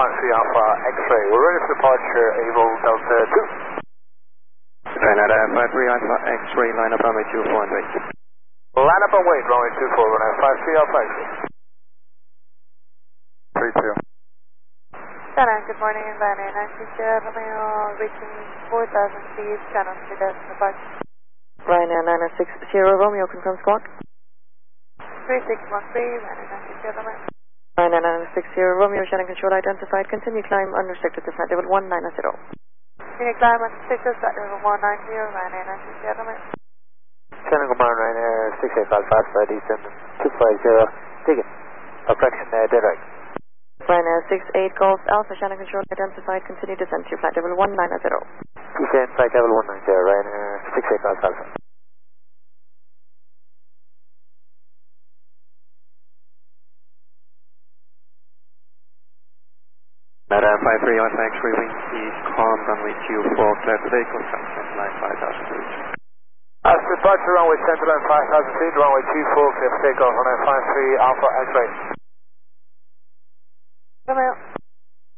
53 Alpha X-ray. We're ready for departure, Able Delta 2. Canada 53 Alpha X-ray, line up runway 24 and wait. Line up and wait, runway 24, runway 53 Alpha X-ray. 32. Shannon, good morning, Vanna 960 Romeo, reaching 4,000 feet, Shannon, to departure. Ryanair 960 Romeo, confirm squawk. 3613, Vanna 960 Romeo. Ryanair 960 Romeo, Shannon control identified, continue climb unrestricted to flight level 190. Continue climb unrestricted, flight level 190, Vanna 960 Romeo. Shannon, good morning, Ryanair 6855, flight descend 250, dig it. Affection direct. Ryanair 68 Golf Alpha, Shannon control identified, continue descent to flight level 190. Descend flight level 190, Ryanair 6855. Canada 53 Alpha X-ray, wind speed calm, runway 24, clear for vehicle, sunset line 5,000 feet. As departure, runway center line 5,000 feet, runway 24, clear for takeoff, runway 53 Alpha X-ray. Romeo.